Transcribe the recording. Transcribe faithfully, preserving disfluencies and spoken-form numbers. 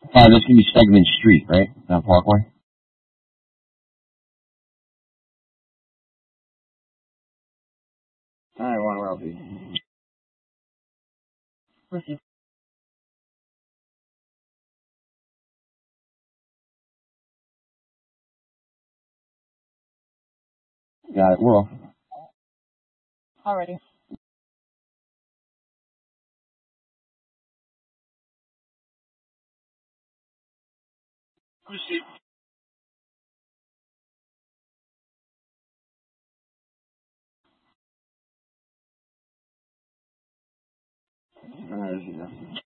Uh, that's gonna be Stegman Street, right? Not Parkway. All right, one Ralphie. Got it. We're off. Already. Who's Steve? All right,